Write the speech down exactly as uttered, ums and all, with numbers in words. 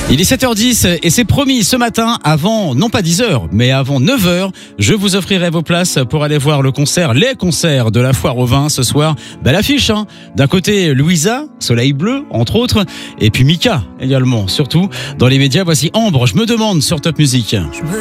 Il est sept heures dix et c'est promis, ce matin, avant, non pas dix heures, mais avant neuf heures, je vous offrirai vos places pour aller voir le concert, les concerts de la Foire au Vin ce soir. Belle affiche, hein. D'un côté, Louisa, Soleil Bleu, entre autres, et puis Mika également, surtout. Dans les médias, voici Ambre, je me demande sur Top Music.